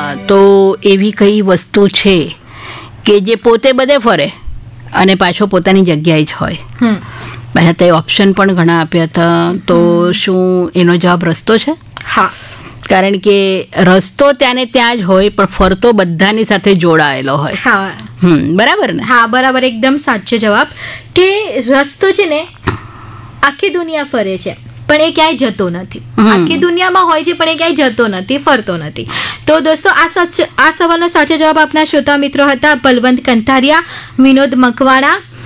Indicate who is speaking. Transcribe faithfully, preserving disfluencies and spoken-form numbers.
Speaker 1: હા, તો એવી કઈ વસ્તુ છે કે જે પોતે બધે ફરે અને પાછો પોતાની જગ્યાએ જ હોય? પાછા તે ઓપ્શન પણ ઘણા આપ્યા હતા, તો શું એનો જવાબ રસ્તો છે?
Speaker 2: હા,
Speaker 1: કારણ કે રસ્તો ત્યાં ને ત્યાં જ હોય પણ ફરતો બધાની સાથે જોડાયેલો હોય.
Speaker 2: હા,
Speaker 1: હમ બરાબર ને?
Speaker 2: હા, બરાબર, એકદમ સાચો જવાબ. કે રસ્તો છે ને આખી દુનિયા ફરે છે પણ એ ક્યાંય જતો નથી. આખી દુનિયામાં હોય છે પણ એ ક્યાંય જતો નથી, ફરતો નથી. તો દોસ્તો, આ સચ આ સવાલનો સાચો જવાબ આપના શ્રોતા મિત્રો હતા બલવંત કંથારિયા, વિનોદ મકવાણા